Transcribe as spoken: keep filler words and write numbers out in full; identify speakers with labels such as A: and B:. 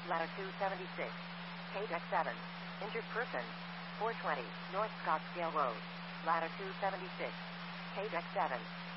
A: ladder two seventy-six. K deck seven. Injured person. four twenty, North Scottsdale Road. Ladder two seventy-six. K deck seven.